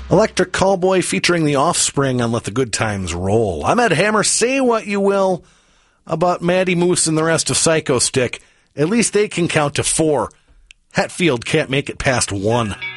Electric Callboy featuring The Offspring on Let the Good Times Roll. I'm Ed Hammer. Say what you will about Matty Moose and the rest of Psycho Stick. At least they can count to 4. Hatfield can't make it past 1.